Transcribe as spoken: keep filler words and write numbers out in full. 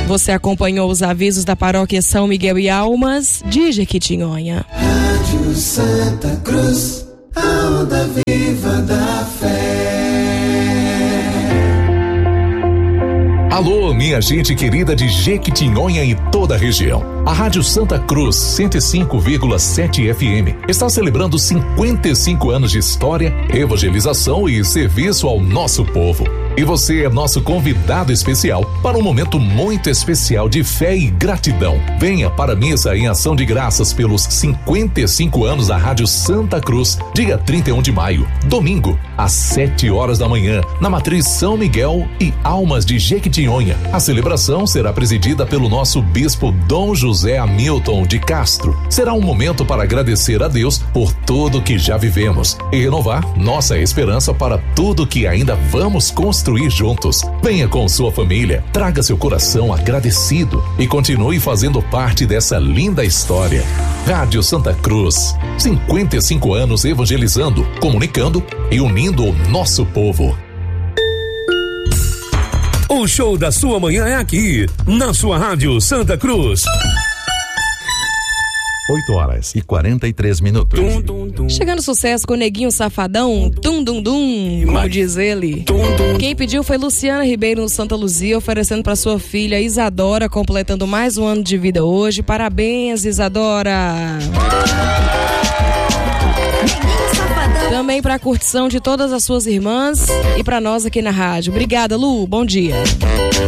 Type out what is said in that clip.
Você acompanhou os avisos da paróquia São Miguel e Almas de Jequitinhonha. Rádio Santa Cruz, a onda viva da fé. Alô, minha gente querida de Jequitinhonha e toda a região. A Rádio Santa Cruz cento e cinco vírgula sete F M está celebrando cinquenta e cinco anos de história, evangelização e serviço ao nosso povo. E você é nosso convidado especial para um momento muito especial de fé e gratidão. Venha para a missa em ação de graças pelos cinquenta e cinco anos da Rádio Santa Cruz, dia trinta e um de maio, domingo, às sete horas da manhã, na Matriz São Miguel e Almas de Jequitinhonha. A celebração será presidida pelo nosso bispo Dom José Hamilton de Castro. Será um momento para agradecer a Deus por tudo que já vivemos e renovar nossa esperança para tudo que ainda vamos construir juntos. Venha com sua família, traga seu coração agradecido e continue fazendo parte dessa linda história. Rádio Santa Cruz, cinquenta e cinco anos evangelizando, comunicando e unindo o nosso povo. O show da sua manhã é aqui, na sua Rádio Santa Cruz. oito horas e quarenta e três minutos. Tum, tum, tum. Chegando sucesso com o Neguinho Safadão, tum dum dum, como diz ele. Tum, tum. Quem pediu foi Luciana Ribeiro no Santa Luzia, oferecendo para sua filha Isadora, completando mais um ano de vida hoje. Parabéns, Isadora. Também para a curtição de todas as suas irmãs e para nós aqui na rádio. Obrigada, Lu. Bom dia.